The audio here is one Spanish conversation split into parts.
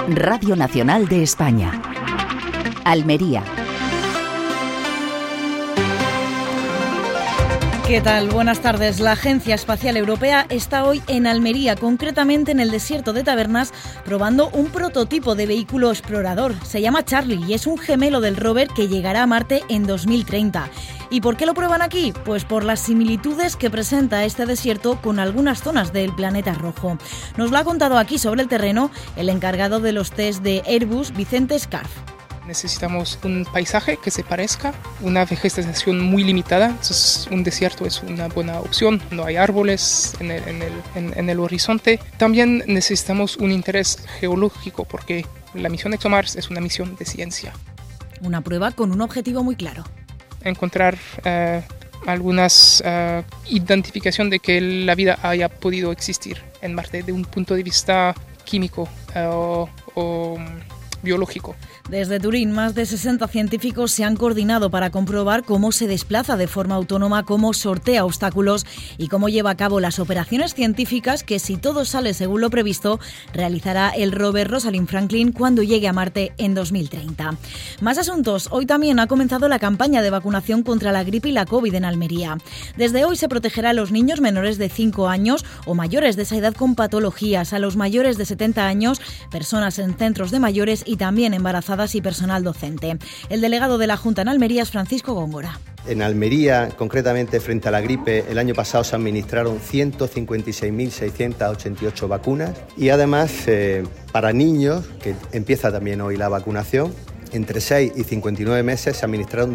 Radio Nacional de España. Almería. ¿Qué tal? Buenas tardes. La Agencia Espacial Europea está hoy en Almería, concretamente en el desierto de Tabernas, probando un prototipo de vehículo explorador. Se llama Charlie y es un gemelo del rover que llegará a Marte en 2030. ¿Y por qué lo prueban aquí? Pues por las similitudes que presenta este desierto con algunas zonas del planeta rojo. Nos lo ha contado aquí sobre el terreno el encargado de los test de Airbus, Vicente Scarf. Necesitamos un paisaje que se parezca, una vegetación muy limitada, entonces un desierto es una buena opción, no hay árboles en el horizonte. También necesitamos un interés geológico porque la misión ExoMars es una misión de ciencia. Una prueba con un objetivo muy claro. Encontrar algunas identificación de que la vida haya podido existir en Marte de un punto de vista químico o biológico. Desde Turín, más de 60 científicos se han coordinado para comprobar cómo se desplaza de forma autónoma, cómo sortea obstáculos y cómo lleva a cabo las operaciones científicas que, si todo sale según lo previsto, realizará el rover Rosalind Franklin cuando llegue a Marte en 2030. Más asuntos. Hoy también ha comenzado la campaña de vacunación contra la gripe y la COVID en Almería. Desde hoy se protegerá a los niños menores de 5 años o mayores de esa edad con patologías, a los mayores de 70 años, personas en centros de mayores y también embarazadas y personal docente. El delegado de la Junta en Almería es Francisco Góngora. En Almería, concretamente frente a la gripe, el año pasado se administraron 156.688 vacunas y además para niños, que empieza también hoy la vacunación, entre 6 y 59 meses se administraron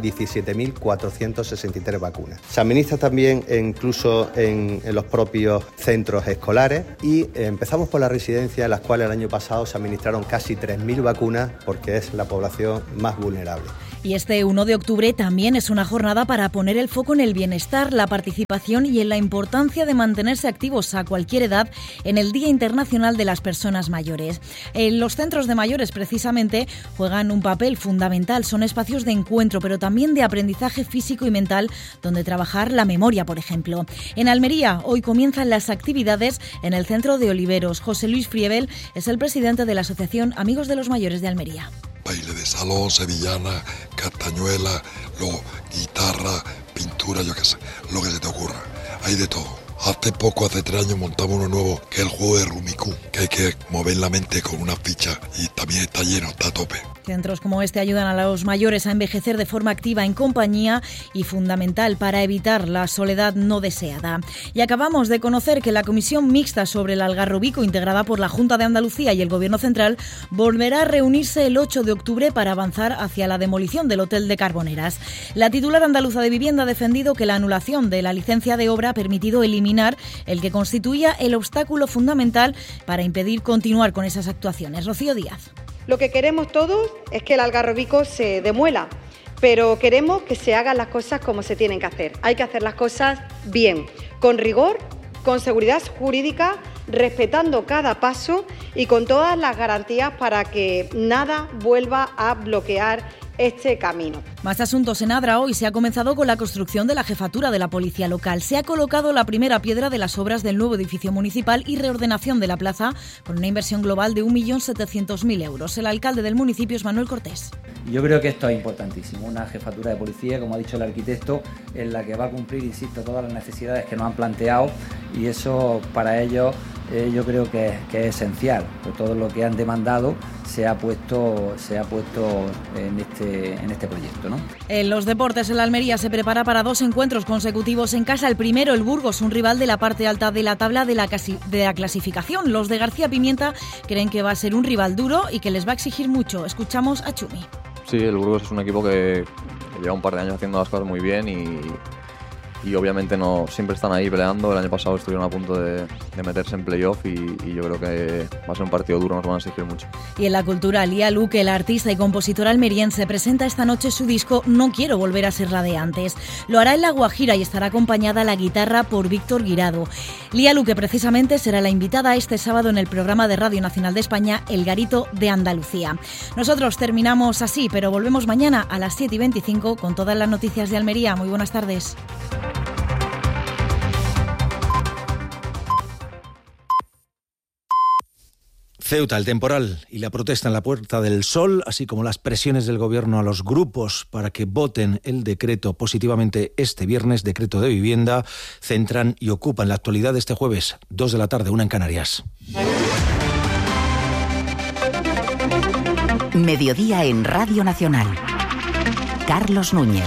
17.463 vacunas. Se administra también incluso en los propios centros escolares y empezamos por las residencias, en las cuales el año pasado se administraron casi 3.000 vacunas porque es la población más vulnerable. Y este 1 de octubre también es una jornada para poner el foco en el bienestar, la participación y en la importancia de mantenerse activos a cualquier edad en el Día Internacional de las Personas Mayores. Los centros de mayores precisamente juegan un papel fundamental, son espacios de encuentro, pero también de aprendizaje físico y mental, donde trabajar la memoria, por ejemplo. En Almería hoy comienzan las actividades en el Centro de Oliveros. José Luis Friebel es el presidente de la Asociación Amigos de los Mayores de Almería. Baile de salón, sevillana, castañuela, luego guitarra, pintura, yo qué sé, lo que se te ocurra. Hay de todo. Hace 3 años montamos uno nuevo, que es el juego de Rummikub, que hay que mover la mente con una ficha y también está lleno, está a tope. Centros como este ayudan a los mayores a envejecer de forma activa en compañía y fundamental para evitar la soledad no deseada. Y acabamos de conocer que la Comisión Mixta sobre el Algarrobico, integrada por la Junta de Andalucía y el Gobierno Central, volverá a reunirse el 8 de octubre para avanzar hacia la demolición del Hotel de Carboneras. La titular andaluza de Vivienda ha defendido que la anulación de la licencia de obra ha permitido eliminar el que constituía el obstáculo fundamental para impedir continuar con esas actuaciones. Rocío Díaz. Lo que queremos todos es que el Algarrobico se demuela, pero queremos que se hagan las cosas como se tienen que hacer. Hay que hacer las cosas bien, con rigor, con seguridad jurídica, respetando cada paso y con todas las garantías para que nada vuelva a bloquear este camino. Más asuntos. En Adra hoy se ha comenzado con la construcción de la jefatura de la policía local. Se ha colocado la primera piedra de las obras del nuevo edificio municipal y reordenación de la plaza con una inversión global de 1.700.000 euros. El alcalde del municipio es Manuel Cortés. Yo creo que esto es importantísimo, una jefatura de policía, como ha dicho el arquitecto, en la que va a cumplir, insisto, todas las necesidades que nos han planteado y eso para ellos yo creo que es esencial, pues todo lo que han demandado se ha puesto en este proyecto, ¿no? En los deportes, el Almería se prepara para 2 encuentros consecutivos en casa. El primero, el Burgos, un rival de la parte alta de la tabla de la clasificación. Los de García Pimienta creen que va a ser un rival duro y que les va a exigir mucho. Escuchamos a Chumi. Sí, el Burgos es un equipo que lleva un par de años haciendo las cosas muy bien y obviamente no siempre están ahí peleando. El año pasado estuvieron a punto de meterse en playoff y yo creo que va a ser un partido duro, nos van a exigir mucho. Y en la cultura, Lía Luque, la artista y compositora almeriense, presenta esta noche su disco No quiero volver a ser la de antes. Lo hará en La Guajira y estará acompañada a la guitarra por Víctor Guirado. Lía Luque precisamente será la invitada este sábado en el programa de Radio Nacional de España, El Garito de Andalucía. Nosotros terminamos así, pero volvemos mañana a las 7:25 con todas las noticias de Almería. Muy buenas tardes. Ceuta, el temporal y la protesta en la Puerta del Sol, así como las presiones del Gobierno a los grupos para que voten el decreto positivamente este viernes, decreto de vivienda, centran y ocupan la actualidad de este jueves, 2 de la tarde, 1 en Canarias. Mediodía en Radio Nacional. Carlos Núñez.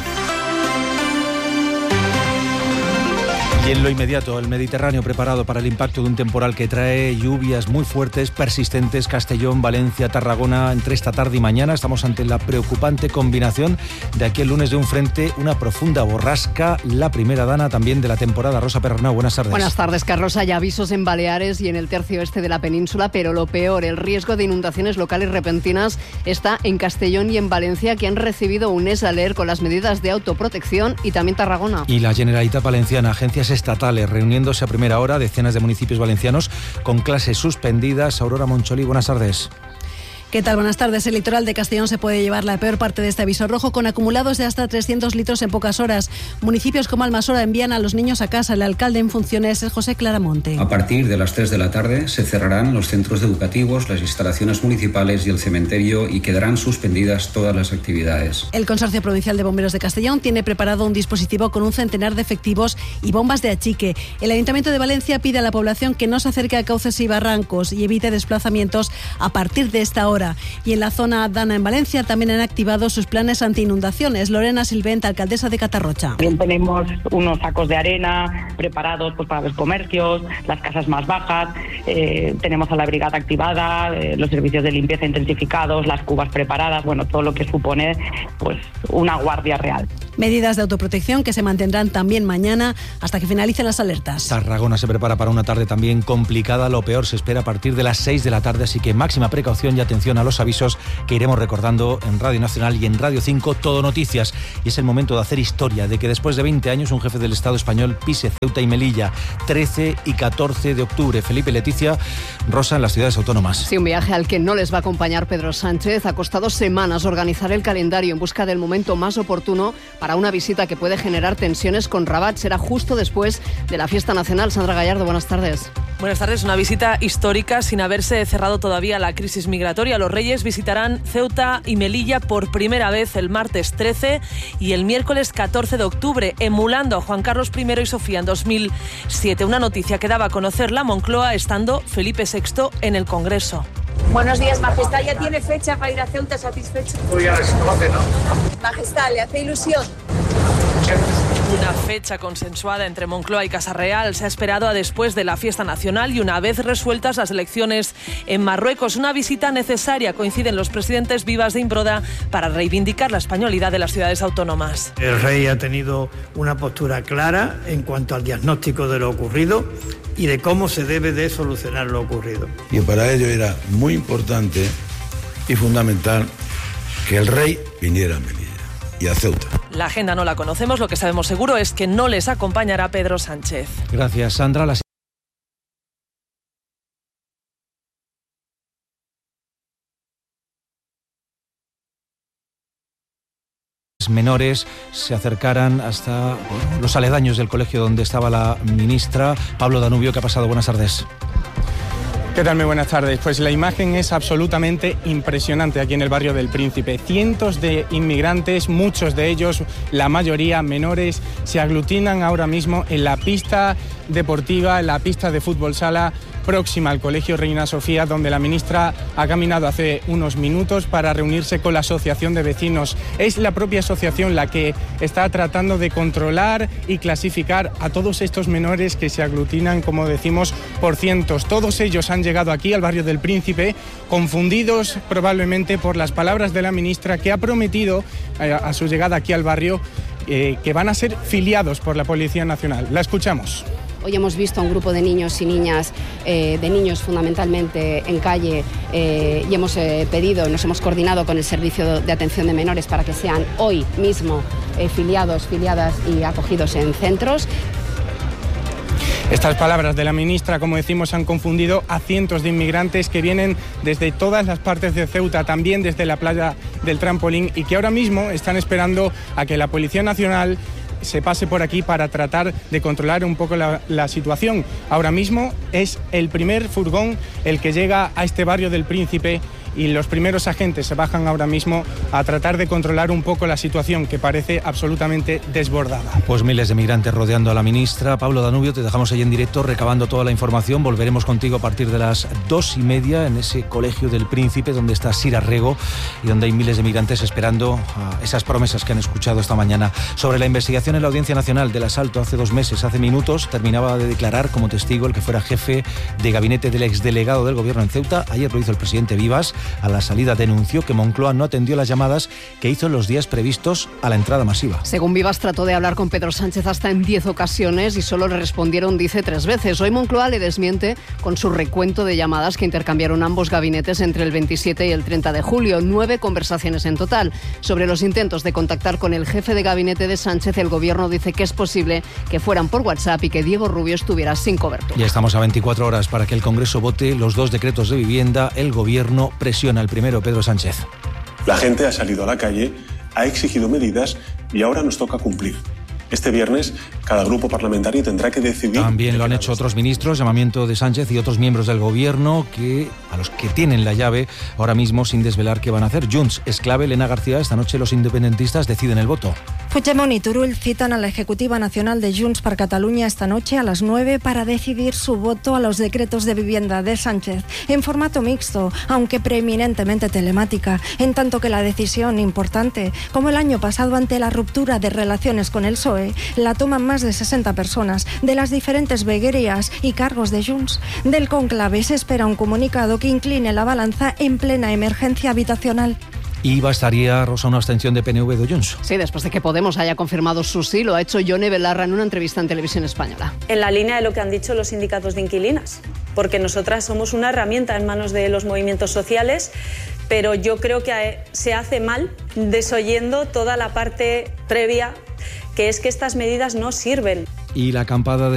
Y en lo inmediato, el Mediterráneo preparado para el impacto de un temporal que trae lluvias muy fuertes, persistentes, Castellón, Valencia, Tarragona, entre esta tarde y mañana. Estamos ante la preocupante combinación de aquí el lunes de un frente, una profunda borrasca, la primera dana también de la temporada. Rosa Perarnau, buenas tardes. Buenas tardes, Carlos. Hay avisos en Baleares y en el tercio oeste de la península, pero lo peor, el riesgo de inundaciones locales repentinas está en Castellón y en Valencia, que han recibido un alert con las medidas de autoprotección, y también Tarragona. Y la Generalitat Valenciana, agencias estatales reuniéndose a primera hora, decenas de municipios valencianos con clases suspendidas. Aurora Moncholí, buenas tardes. ¿Qué tal? Buenas tardes. El litoral de Castellón se puede llevar la peor parte de este aviso rojo, con acumulados de hasta 300 litros en pocas horas. Municipios como Almasora envían a los niños a casa. El alcalde en funciones es José Claramonte. A partir de las 3 de la tarde se cerrarán los centros educativos, las instalaciones municipales y el cementerio, y quedarán suspendidas todas las actividades. El Consorcio Provincial de Bomberos de Castellón tiene preparado un dispositivo con un centenar de efectivos y bombas de achique. El Ayuntamiento de Valencia pide a la población que no se acerque a cauces y barrancos y evite desplazamientos a partir de esta hora. Y en la zona Dana, en Valencia, también han activado sus planes anti-inundaciones. Lorena Silvent, alcaldesa de Catarrocha. También tenemos unos sacos de arena preparados para los comercios, las casas más bajas, tenemos a la brigada activada, los servicios de limpieza intensificados, las cubas preparadas, todo lo que supone una guardia real. Medidas de autoprotección que se mantendrán también mañana hasta que finalicen las alertas. Tarragona se prepara para una tarde también complicada. Lo peor se espera a partir de las 6 de la tarde, así que máxima precaución y atención a los avisos que iremos recordando en Radio Nacional y en Radio 5, Todo Noticias. Y es el momento de hacer historia, de que después de 20 años un jefe del Estado español pise Ceuta y Melilla, 13 y 14 de octubre. Felipe y Leticia, Rosa, en las ciudades autónomas. Sí, un viaje al que no les va a acompañar Pedro Sánchez. Ha costado semanas organizar el calendario en busca del momento más oportuno para una visita que puede generar tensiones con Rabat. Será justo después de la fiesta nacional. Sandra Gallardo, buenas tardes. Buenas tardes. Una visita histórica sin haberse cerrado todavía la crisis migratoria. Los Reyes visitarán Ceuta y Melilla por primera vez el martes 13 y el miércoles 14 de octubre, emulando a Juan Carlos I y Sofía en 2007. Una noticia que daba a conocer la Moncloa estando Felipe VI en el Congreso. Buenos días, Majestad. ¿Ya tiene fecha para ir a Ceuta? ¿Satisfecho? Hoy a las 12, ¿no? Majestad, ¿le hace ilusión? Una fecha consensuada entre Moncloa y Casa Real se ha esperado a después de la fiesta nacional y una vez resueltas las elecciones en Marruecos. Una visita necesaria, coinciden los presidentes Vivas de Imbroda, para reivindicar la españolidad de las ciudades autónomas. El rey ha tenido una postura clara en cuanto al diagnóstico de lo ocurrido y de cómo se debe de solucionar lo ocurrido. Y para ello era muy importante y fundamental que el rey viniera a Melilla y a Ceuta. La agenda no la conocemos, lo que sabemos seguro es que no les acompañará Pedro Sánchez. Gracias, Sandra. Las menores se acercaran hasta los aledaños del colegio donde estaba la ministra. Pablo Danubio, ¿qué ha pasado? Buenas tardes. ¿Qué tal? Muy buenas tardes. Pues la imagen es absolutamente impresionante aquí en el barrio del Príncipe. Cientos de inmigrantes, muchos de ellos, la mayoría menores, se aglutinan ahora mismo en la pista deportiva, en la pista de fútbol sala próxima al Colegio Reina Sofía, donde la ministra ha caminado hace unos minutos para reunirse con la asociación de vecinos. Es la propia asociación la que está tratando de controlar y clasificar a todos estos menores que se aglutinan, como decimos, por cientos. Todos ellos han llegado aquí al barrio del Príncipe confundidos probablemente por las palabras de la ministra, que ha prometido a su llegada aquí al barrio que van a ser filiados por la Policía Nacional. La escuchamos. Hoy hemos visto a un grupo de niños y niñas, de niños fundamentalmente en calle, y hemos pedido, nos hemos coordinado con el Servicio de Atención de Menores para que sean hoy mismo filiados, filiadas y acogidos en centros. Estas palabras de la ministra, como decimos, han confundido a cientos de inmigrantes que vienen desde todas las partes de Ceuta, también desde la playa del Trampolín, y que ahora mismo están esperando a que la Policía Nacional se pase por aquí para tratar de controlar un poco la situación. Ahora mismo es el primer furgón el que llega a este barrio del Príncipe y los primeros agentes se bajan ahora mismo a tratar de controlar un poco la situación, que parece absolutamente desbordada. Pues miles de migrantes rodeando a la ministra. Pablo Danubio, te dejamos ahí en directo recabando toda la información. Volveremos contigo a partir de las 2:30 en ese colegio del Príncipe donde está Sira Rego y donde hay miles de migrantes esperando a esas promesas que han escuchado esta mañana. Sobre la investigación en la Audiencia Nacional del asalto hace 2 meses, hace minutos, terminaba de declarar como testigo el que fuera jefe de gabinete del exdelegado del gobierno en Ceuta. Ayer lo hizo el presidente Vivas. A la salida denunció que Moncloa no atendió las llamadas que hizo en los días previstos a la entrada masiva. Según Vivas, trató de hablar con Pedro Sánchez hasta en 10 ocasiones y solo le respondieron, dice, 3 veces. Hoy Moncloa le desmiente con su recuento de llamadas que intercambiaron ambos gabinetes entre el 27 y el 30 de julio. 9 conversaciones en total. Sobre los intentos de contactar con el jefe de gabinete de Sánchez, el gobierno dice que es posible que fueran por WhatsApp y que Diego Rubio estuviera sin cobertura. Ya estamos a 24 horas para que el Congreso vote los 2 decretos de vivienda. El gobierno presiona al primero, Pedro Sánchez. La gente ha salido a la calle, ha exigido medidas y ahora nos toca cumplir. Este viernes, cada grupo parlamentario tendrá que decidir... También lo han hecho otros ministros, llamamiento de Sánchez y otros miembros del gobierno a los que tienen la llave ahora mismo sin desvelar qué van a hacer. Junts es clave. Elena García, esta noche los independentistas deciden el voto. Puigdemont y Turull citan a la Ejecutiva Nacional de Junts per Catalunya esta noche a las 9 para decidir su voto a los decretos de vivienda de Sánchez, en formato mixto, aunque preeminentemente telemática, en tanto que la decisión importante, como el año pasado ante la ruptura de relaciones con el PSOE, la toman más de 60 personas de las diferentes veguerías y cargos de Junts. Del cónclave se espera un comunicado que incline la balanza en plena emergencia habitacional. Y bastaría, Rosa, una abstención de PNV de Junts. Sí, después de que Podemos haya confirmado su sí, lo ha hecho Yone Belarra en una entrevista en Televisión Española. En la línea de lo que han dicho los sindicatos de inquilinas, porque nosotras somos una herramienta en manos de los movimientos sociales, pero yo creo que se hace mal desoyendo toda la parte previa, que es que estas medidas no sirven. Y la acampada de